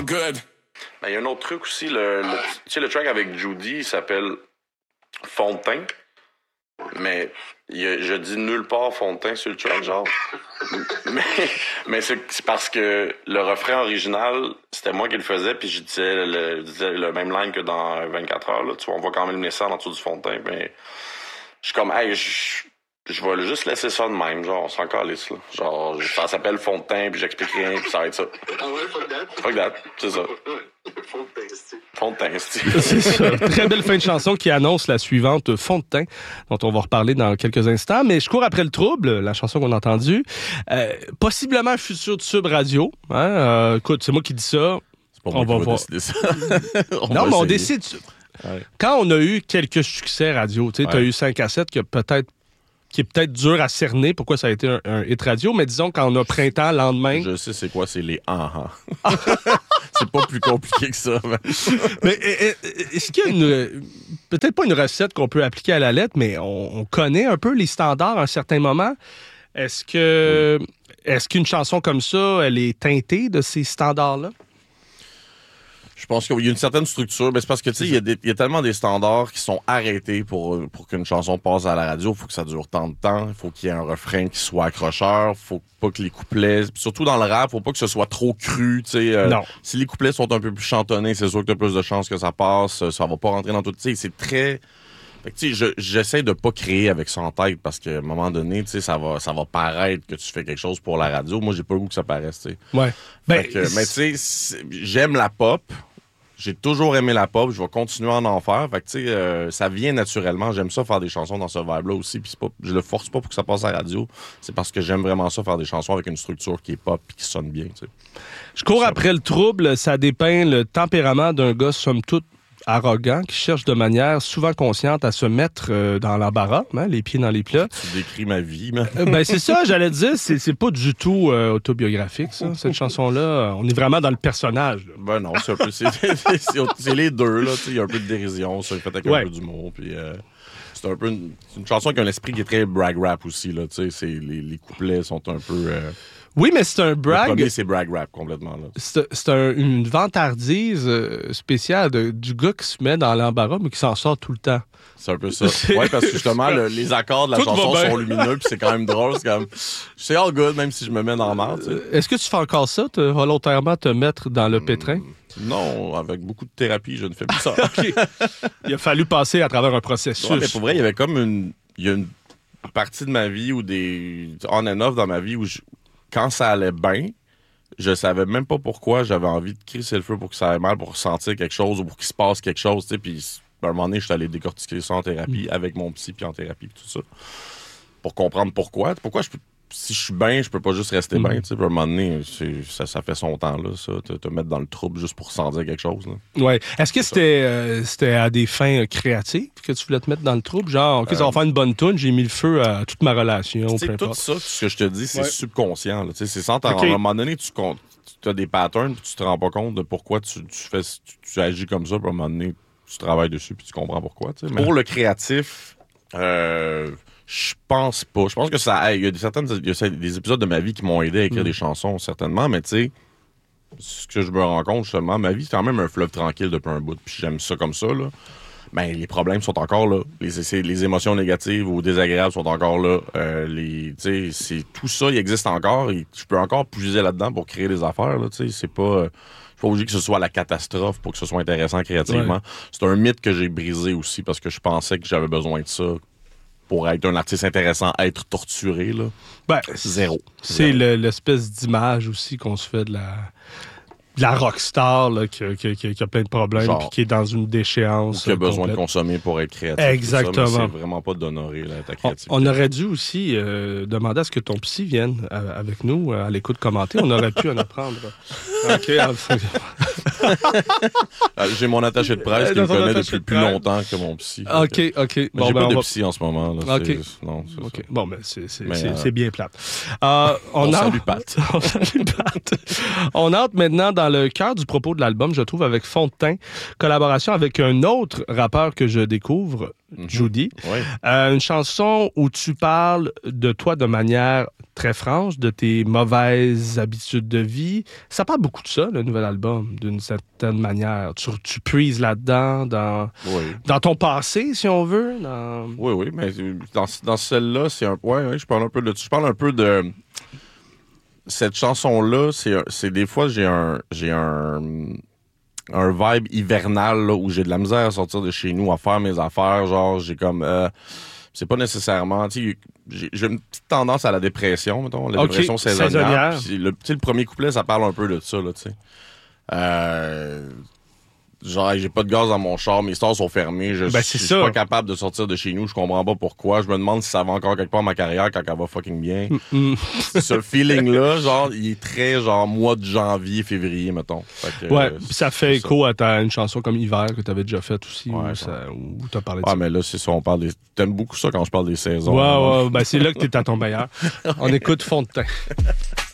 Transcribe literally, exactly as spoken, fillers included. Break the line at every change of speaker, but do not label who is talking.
good.
Ben, il y a un autre truc aussi. Le, le, tu sais, le track avec Judy, il s'appelle Fond de teint. Mais il y a, je dis nulle part fond de teint sur le track, genre. mais mais c'est, c'est parce que le refrain original, c'était moi qui le faisais, puis je disais le, je disais le même line que dans vingt-quatre heures. Là. Tu vois, on voit quand même le message en dessous du fond de teint. Mais je suis comme, hey, je, je vais juste laisser ça de même, genre, on s'en calisse, là. Genre, ça s'appelle fond de teint, puis j'explique rien, puis ça va être ça.
Ah ouais, fuck that?
Fuck that, c'est ça.
Fond de teint, c'est...
Fond de teint, c'est...
C'est ça. Très belle fin de chanson qui annonce la suivante, Fond de teint, dont on va reparler dans quelques instants. Mais je cours après le trouble, la chanson qu'on a entendue. Euh, possiblement un futur de Sub Radio. Hein? Euh, écoute, c'est moi qui dis ça.
C'est pas
on
moi qui
va
va
voir.
décider ça. on
non,
va
mais on
essayer.
décide.
Ouais.
Quand on a eu quelques succès radio, tu sais,
Ouais.
tu as eu cinq à sept que peut-être qui est peut-être dur à cerner pourquoi ça a été un, un hit radio, mais disons quand on a printemps, lendemain...
Je sais c'est quoi, c'est les ah ah. C'est pas plus compliqué que ça. Mais,
mais est-ce qu'il y a une... Peut-être pas une recette qu'on peut appliquer à la lettre, mais on, on connaît un peu les standards à un certain moment. Est-ce que... Oui. Est-ce qu'une chanson comme ça, elle est teintée de ces standards-là?
Je pense qu'il y a une certaine structure, mais c'est parce que, tu sais, il y a des- il y a tellement des standards qui sont arrêtés pour, pour qu'une chanson passe à la radio. Il faut que ça dure tant de temps. Il faut qu'il y ait un refrain qui soit accrocheur. Il faut pas que les couplets, surtout dans le rap, faut pas que ce soit trop cru, tu sais. Euh,
Non.
Si les couplets sont un peu plus chantonnés, c'est sûr que tu as plus de chances que ça passe. Ça va pas rentrer dans tout, tu sais, c'est très... Fait que, tu sais, je- j'essaie de pas créer avec ça en tête parce qu'à un moment donné, tu sais, ça va, ça va paraître que tu fais quelque chose pour la radio. Moi, j'ai pas le goût que ça paraisse, tu sais.
Ouais. Ben,
Fait que, mais tu sais, c'est- j'aime la pop. J'ai toujours aimé la pop. Je vais continuer à en faire. Fait que, tu sais, euh, ça vient naturellement. J'aime ça faire des chansons dans ce vibe-là aussi. Puis c'est pas, je le force pas pour que ça passe à la radio. C'est parce que j'aime vraiment ça faire des chansons avec une structure qui est pop et qui sonne bien, tu sais.
je cours
ça
après le trouble, ça dépeint le tempérament d'un gars, somme toute, arrogant, qui cherche de manière souvent consciente à se mettre euh, dans l'embarras, hein, les pieds dans les plats.
Tu décris ma vie, mais...
Euh, ben c'est ça, j'allais dire, c'est, c'est pas du tout euh, autobiographique, ça, cette chanson-là. On est vraiment dans le personnage. Là.
Ben non, c'est un peu... C'est, c'est, c'est les deux, là. Tu sais, il y a un peu de dérision, ça, fait avec
Ouais.
un peu d'humour. Puis euh, c'est un peu... Une, c'est une chanson qui a un esprit qui est très brag rap aussi, là. Tu sais, c'est, les, les couplets sont un peu... Euh,
Oui, mais c'est un
le
brag.
premier, c'est brag rap complètement, là.
C'est, c'est un- une vantardise euh, spéciale de- du gars qui se met dans l'embarras, mais qui s'en sort tout le temps.
C'est un peu ça. Ouais, parce que justement, le- les accords de la
Tout
chanson
va bien.
sont lumineux, puis c'est quand même drôle. C'est comme, c'est all good, même si je me mets dans la merde, tu sais.
Euh, Est-ce que tu fais encore ça, te, volontairement te mettre dans le pétrin?
Non, avec beaucoup de thérapie, je ne fais plus ça.
OK. Il a fallu passer à travers un processus.
Ouais, mais pour vrai, il y avait comme une, il y a une partie de ma vie ou des on and off dans ma vie où je- quand ça allait bien, je savais même pas pourquoi j'avais envie de crisser le feu pour que ça aille mal, pour ressentir quelque chose ou pour qu'il se passe quelque chose, tu sais. Puis à un moment donné, je suis allé décortiquer ça en thérapie avec mon psy puis en thérapie puis tout ça pour comprendre pourquoi. Pourquoi je peux si je suis bien, je peux pas juste rester
Mm.
bien, tu sais. Puis à un moment donné, c'est- ça, ça fait son temps là, ça, te, te mettre dans le trouble juste pour sentir quelque chose là.
Ouais. Est-ce que c'était, euh, c'était à des fins euh, créatives que tu voulais te mettre dans le trouble? Genre, OK, ça va faire une bonne toune, j'ai mis le feu à toute ma relation,
Tu
peu
sais, tout
importe.
ça, tout ce que je te dis, c'est
Ouais.
subconscient. Là. Tu sais, c'est sans t'en
Ok.
À un moment donné, tu, comptes- tu as des patterns puis tu te rends pas compte de pourquoi tu, tu fais, tu, tu agis comme ça. Puis à un moment donné, tu travailles dessus puis tu comprends pourquoi. tu sais. Pour le créatif, euh, je pense pas. Je pense que ça aide. Il y a des, certaines, il y a des épisodes de ma vie qui m'ont aidé à écrire
Mm.
des chansons, certainement. Mais tu sais, ce que je me rends compte, justement, ma vie, c'est quand même un fleuve tranquille depuis un bout. Puis j'aime ça comme ça, là. Ben, les problèmes sont encore là. Les, c'est- les émotions négatives ou désagréables sont encore là. Euh, les, tu sais, c'est tout ça, il existe encore. Et je peux encore puiser là-dedans pour créer des affaires. Là, tu sais, c'est pas, euh, je suis pas obligé que ce soit la catastrophe pour que ce soit intéressant créativement.
Ouais.
C'est un mythe que j'ai brisé aussi parce que je pensais que j'avais besoin de ça pour être un artiste intéressant, être torturé. Là.
Ben,
Zéro.
c'est
Zéro.
le- l'espèce d'image aussi qu'on se fait de la, de la rockstar là, qui, a- qui a- qui a- qui a plein de problèmes
Genre.
puis qui est dans une déchéance.
Qui a
euh,
besoin de
complète.
consommer pour être créatif.
Exactement.
tout ça, mais c'est vraiment pas d'honorer là, ta
On,
créativité.
on aurait dû aussi euh, demander à ce que ton psy vienne euh, avec nous euh, à l'écoute commenter. On aurait pu en apprendre. OK. enfin,
Ah, j'ai mon attaché de presse
Euh,
qui
dans
me
ton
connaît
attaché
depuis
de
plus
presse.
longtemps que mon psy.
OK, OK.
Mais
Bon,
j'ai
ben,
pas
on
de
va-
psy en ce moment. Là.
OK.
C'est- Non, c'est
OK.
ça.
Bon, ben, c'est, c'est,
Mais,
c'est,
euh,
c'est bien plate. Euh, on
On
entre-
salue Pat.
on salue Pat. On entre maintenant dans le cœur du propos de l'album, je trouve, avec Fond de teint, collaboration avec un autre rappeur que je découvre, Judy.
Oui.
Euh, une chanson où tu parles de toi de manière très franche, de tes mauvaises habitudes de vie. Ça parle beaucoup de ça, le nouvel album, d'une certaine manière. Tu, tu puises là-dedans, dans,
Oui.
dans ton passé, si on veut. Dans...
Oui, oui, mais dans, dans celle-là, c'est un. Ouais, ouais, je parle un peu de. Je parle un peu de. Cette chanson-là, c'est, c'est des fois, j'ai un. J'ai un. un vibe hivernal, là, où j'ai de la misère à sortir de chez nous, à faire mes affaires. Genre, j'ai comme. Euh, c'est pas nécessairement. Tu sais, j'ai, j'ai une petite tendance à la dépression, mettons. La
Ok,
dépression saisonnière.
saisonnière.
Puis le, tu sais, le premier couplet, ça parle un peu de ça, là, tu sais. Euh. Genre, j'ai pas de gaz dans mon char, mes stores sont fermés, je,
Ben,
je
c'est
suis
ça.
pas capable de sortir de chez nous, je comprends pas pourquoi. Je me demande si ça va encore quelque part ma carrière quand elle va fucking bien.
Mm.
Ce feeling-là, genre, il est très, genre, mois de janvier, février, mettons. Fait que,
Ouais,
euh,
puis ça fait
c'est
écho à ta, une chanson comme Hiver que tu avais déjà faite aussi,
Ouais,
où, ça, où tu as parlé de
Ah,
ça.
mais là, c'est ça, on parle des. T'aimes beaucoup ça quand je parle des saisons.
Ouais,
hein?
ouais, ben c'est là que tu es à ton meilleur. On écoute Fond de teint.